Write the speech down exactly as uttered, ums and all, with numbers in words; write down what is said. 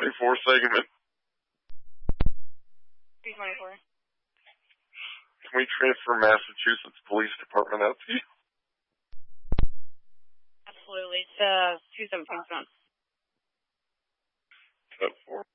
twenty-four segment. three twenty-four. Can we transfer Massachusetts Police Department out to you? Absolutely. It's uh, two seventeen. ten four.